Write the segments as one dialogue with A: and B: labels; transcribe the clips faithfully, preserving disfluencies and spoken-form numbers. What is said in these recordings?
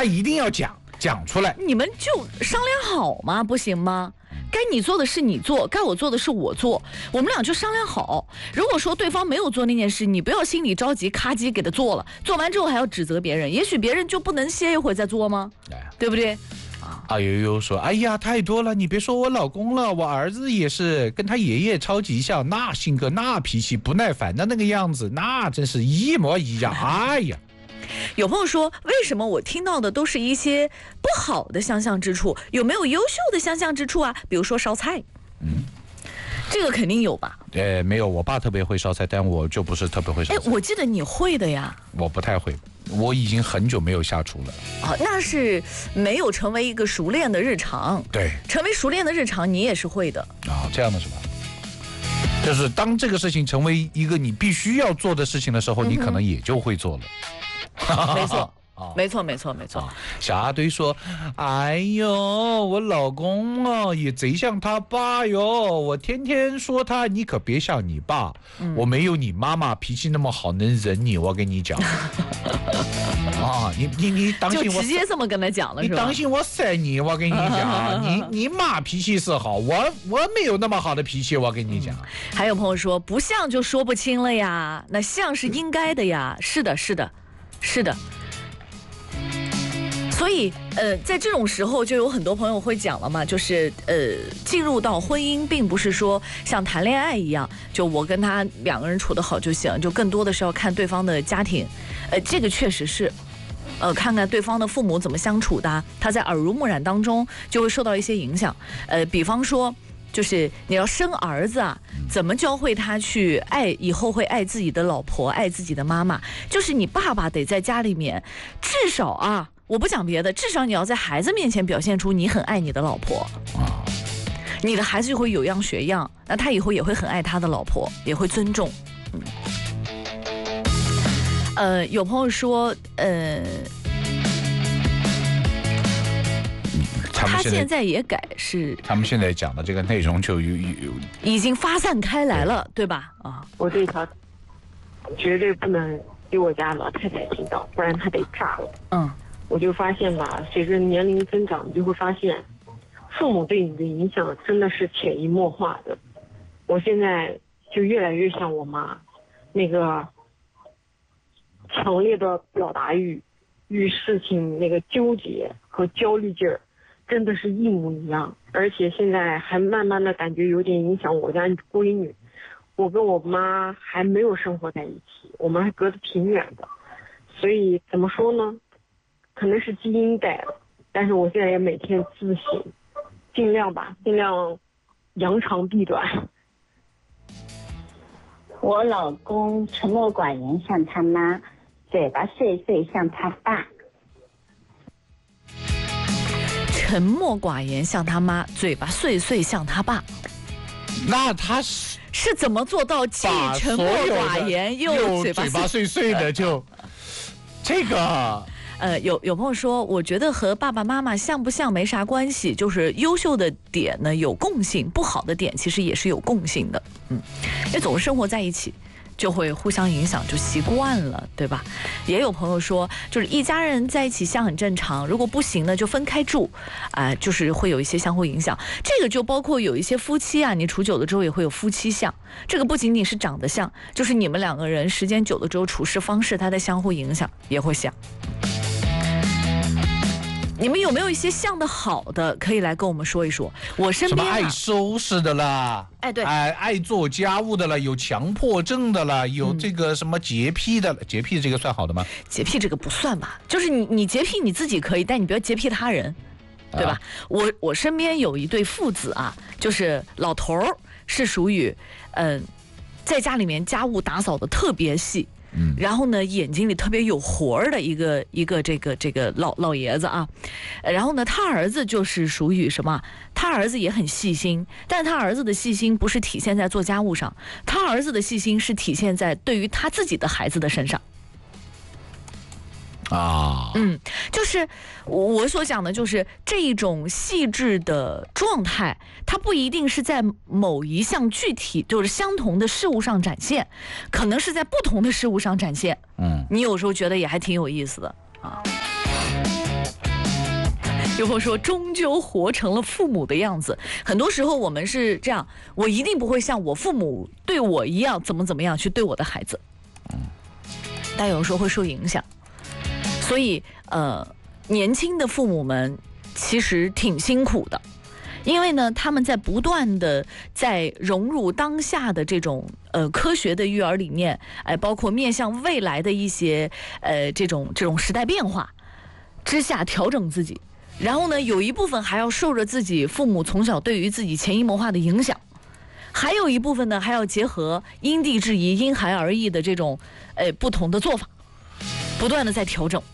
A: 他一定要讲讲出来。
B: 你们就商量好吗？不行吗？该你做的是你做，该我做的是我做，我们俩就商量好。如果说对方没有做那件事，你不要心里着急，咔叽给他做了，做完之后还要指责别人，也许别人就不能歇一会儿再做吗？对不对？
A: 啊悠悠说：“哎呀，太多了！你别说我老公了，我儿子也是跟他爷爷超级像，那性格、那脾气、不耐烦的那个样子，那真是一模一样。哎呀。”
B: 有朋友说，为什么我听到的都是一些不好的相像之处？有没有优秀的相像之处啊？比如说烧菜，嗯，这个肯定有吧？
A: 呃，没有，我爸特别会烧菜，但我就不是特别会烧菜。
B: 哎，我记得你会的呀。
A: 我不太会，我已经很久没有下厨了。
B: 哦，那是没有成为一个熟练的日常。
A: 对，
B: 成为熟练的日常，你也是会的。
A: 啊、哦，这样的是吧？就是当这个事情成为一个你必须要做的事情的时候，嗯、你可能也就会做了。
B: 没错，没错，没错，没错。
A: 小阿堆说：“哎呦，我老公哦也贼像他爸哟，我天天说他，你可别像你爸，嗯、我没有你妈妈脾气那么好，能忍你。我跟你讲，啊，你你你当心我，
B: 就直接这么跟他讲了，
A: 你当心我塞你，我跟你讲，你你妈脾气是好，我我没有那么好的脾气，我跟你讲。嗯”
B: 还有朋友说，不像就说不清了呀，那像是应该的呀，是的，是的。是的，所以呃，在这种时候就有很多朋友会讲了嘛，就是呃，进入到婚姻，并不是说像谈恋爱一样，就我跟他两个人处得好就行，就更多的是要看对方的家庭，呃，这个确实是，呃，看看对方的父母怎么相处的，他在耳濡目染当中就会受到一些影响，呃，比方说。就是你要生儿子啊，怎么教会他去爱，以后会爱自己的老婆，爱自己的妈妈。就是你爸爸得在家里面，至少啊，我不讲别的，至少你要在孩子面前表现出你很爱你的老婆，你的孩子就会有样学样，那他以后也会很爱他的老婆，也会尊重。嗯，呃，有朋友说，呃。他现在也改是，
A: 他们现在讲的这个内容就有有
B: 已经发散开来了，对吧？啊，
C: 我这条绝对不能给我家老太太听到，不然她得炸了。嗯，我就发现吧，随着年龄增长，你就会发现，父母对你的影响真的是潜移默化的。我现在就越来越像我妈，那个强烈的表达欲，与事情那个纠结和焦虑劲儿。真的是一模一样，而且现在还慢慢的感觉有点影响我家闺女。我跟我妈还没有生活在一起，我们还隔得挺远的，所以怎么说呢？可能是基因带了，但是我现在也每天自省，尽量吧，尽量扬长避短。
D: 我老公沉默寡言像他妈，嘴巴碎碎像他爸。
B: 沉默寡言像他妈，嘴巴碎碎像他爸。
A: 那他是
B: 是怎么做到既沉默寡言又嘴巴
A: 嘴巴碎碎的？就这个，
B: 呃，有有朋友说，我觉得和爸爸妈妈像不像没啥关系，就是优秀的点呢有共性，不好的点其实也是有共性的。嗯，因为总是生活在一起。就会互相影响，就习惯了，对吧？也有朋友说，就是一家人在一起像很正常，如果不行呢，就分开住，啊、呃，就是会有一些相互影响。这个就包括有一些夫妻啊，你处久了之后也会有夫妻相。这个不仅仅是长得像，就是你们两个人时间久了之后处事方式，它的相互影响也会像。你们有没有一些像的好的可以来跟我们说一说？我身边、啊、
A: 什么爱收拾的啦，
B: 哎对，
A: 哎爱做家务的啦，有强迫症的啦，有这个什么洁癖的，嗯、洁癖这个算好的吗？
B: 洁癖这个不算吧，就是你你洁癖你自己可以，但你不要洁癖他人，对吧？啊、我我身边有一对父子啊，就是老头儿是属于嗯、呃，在家里面家务打扫的特别细。嗯，然后呢，眼睛里特别有活儿的一个一个这个这个老老爷子啊，然后呢，他儿子就是属于什么？他儿子也很细心，但他儿子的细心不是体现在做家务上，他儿子的细心是体现在对于他自己的孩子的身上。啊，嗯，就是我所讲的，就是这一种细致的状态，它不一定是在某一项具体就是相同的事物上展现，可能是在不同的事物上展现。嗯，你有时候觉得也还挺有意思的啊。 有朋友说，终究活成了父母的样子。很多时候我们是这样，我一定不会像我父母对我一样怎么怎么样去对我的孩子，但有时候会受影响。所以呃，年轻的父母们其实挺辛苦的，因为呢，他们在不断的在融入当下的这种呃科学的育儿理念，哎、呃，包括面向未来的一些呃这种这种时代变化之下调整自己。然后呢，有一部分还要受着自己父母从小对于自己潜移默化的影响，还有一部分呢，还要结合因地制宜、因孩而异的这种呃不同的做法，不断的在调整。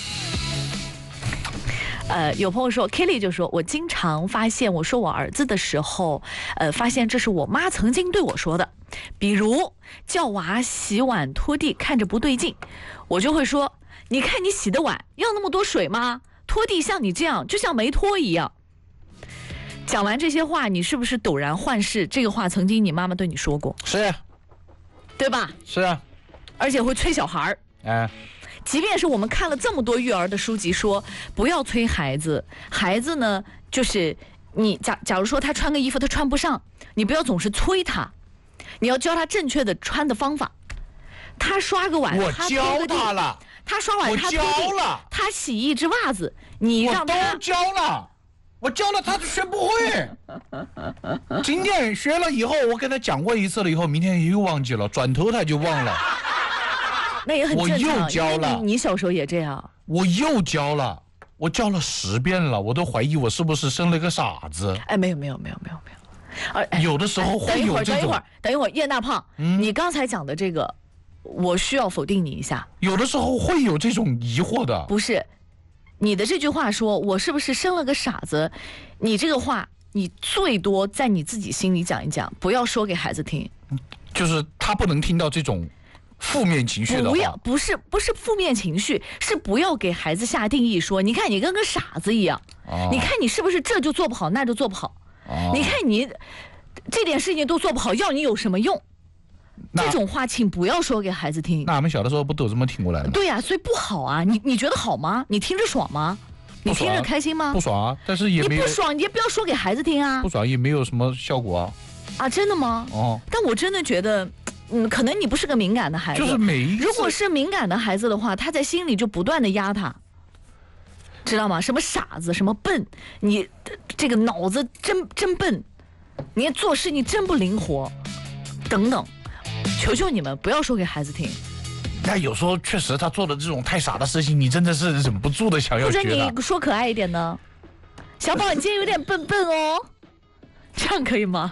B: 呃，有朋友说 ，Kelly 就说，我经常发现我说我儿子的时候，呃，发现这是我妈曾经对我说的，比如叫娃洗碗拖地，看着不对劲，我就会说，你看你洗的碗要那么多水吗？拖地像你这样，就像没拖一样。讲完这些话，你是不是陡然幻视？这个话曾经你妈妈对你说过，
A: 是啊，
B: 对吧？
A: 是啊，
B: 而且会催小孩儿。
A: 哎，
B: 即便是我们看了这么多育儿的书籍，说不要催孩子，孩子呢，就是你假假如说他穿个衣服他穿不上，你不要总是催他，你要教他正确的穿的方法。他刷个碗，
A: 我教他了。
B: 他刷碗，他拖地，他洗一只袜子，你让他
A: 我都教了，我教了他学不会。今天学了以后，我跟他讲过一次了，以后明天又忘记了，转头他就忘了。
B: 那也很正常，
A: 我又教了，
B: 你, 你小时候也这样。
A: 我又教了，我教了十遍了，我都怀疑我是不是生了个傻子。
B: 哎，没有没有没有没有没有，
A: 而、哎、有的时候会有这种。
B: 等一会儿，等一会儿，叶大胖，嗯、你刚才讲的这个。我需要否定你一下，
A: 有的时候会有这种疑惑的。
B: 不是，你的这句话说我是不是生了个傻子，你这个话你最多在你自己心里讲一讲，不要说给孩子听。
A: 就是他不能听到这种负面情绪的话。
B: 不要，不是不是负面情绪，是不要给孩子下定义说，你看你跟个傻子一样，哦、你看你是不是这就做不好那就做不好，哦、你看你这点事情都做不好，要你有什么用？这种话请不要说给孩子听。
A: 那俺们小的时候不都这么听过来的？
B: 对呀、啊，所以不好啊！你你觉得好吗？你听着爽吗？你听着开心吗？
A: 不爽啊！但是也没有。
B: 你不爽，你也不要说给孩子听啊！
A: 不爽也没有什么效果啊！
B: 啊，真的吗？哦。但我真的觉得，嗯，可能你不是个敏感的孩子。
A: 就是每一次。
B: 如果是敏感的孩子的话，他在心里就不断的压他，知道吗？什么傻子，什么笨，你这个脑子真真笨，你做事你真不灵活，等等。求求你们不要说给孩子听。
A: 那有时候确实他做的这种太傻的事情，你真的是忍不住的想要学。
B: 或者你说可爱一点呢？小宝，你今天有点笨笨哦，这样可以吗？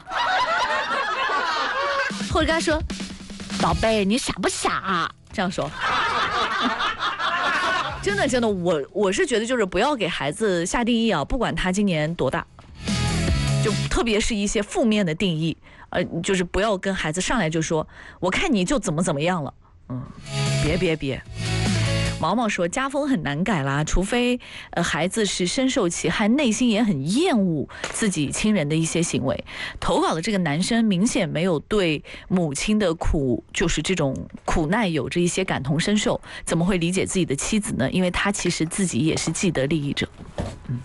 B: 或者跟他说，宝贝，你傻不傻、啊？这样说。真的真的，我我是觉得就是不要给孩子下定义啊，不管他今年多大，就特别是一些负面的定义。呃，就是不要跟孩子上来就说，我看你就怎么怎么样了，嗯，别别别。毛毛说，家风很难改啦，除非呃孩子是深受其害，内心也很厌恶自己亲人的一些行为。投稿的这个男生明显没有对母亲的苦，就是这种苦难有着一些感同身受，怎么会理解自己的妻子呢？因为他其实自己也是既得利益者。嗯。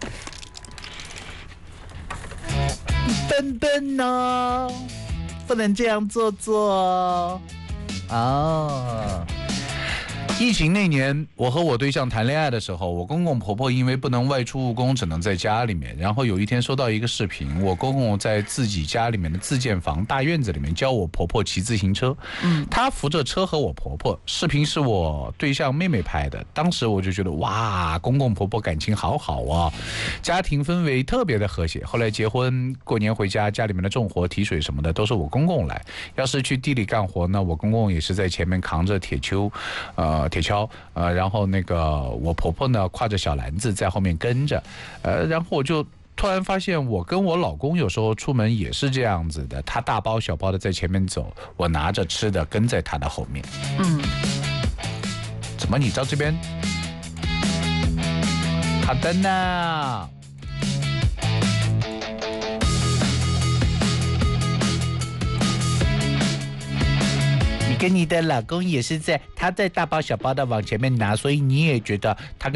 A: 笨笨哦，不能这样做做哦。疫情那年，我和我对象谈恋爱的时候，我公公婆婆因为不能外出务工，只能在家里面。然后有一天收到一个视频，我公公在自己家里面的自建房大院子里面教我婆婆骑自行车，嗯，他扶着车和我婆婆。视频是我对象妹妹拍的，当时我就觉得哇，公公婆婆感情好好啊，家庭氛围特别的和谐。后来结婚，过年回家，家里面的重活、提水什么的都是我公公来。要是去地里干活呢，我公公也是在前面扛着铁锹，呃。铁锹，呃，然后那个我婆婆呢挎着小篮子在后面跟着，呃，然后我就突然发现，我跟我老公有时候出门也是这样子的，他大包小包的在前面走，我拿着吃的跟在他的后面。嗯，怎么你到这边？好的呢。跟你的老公也是在他在大包小包的往前面拿，所以你也觉得他跟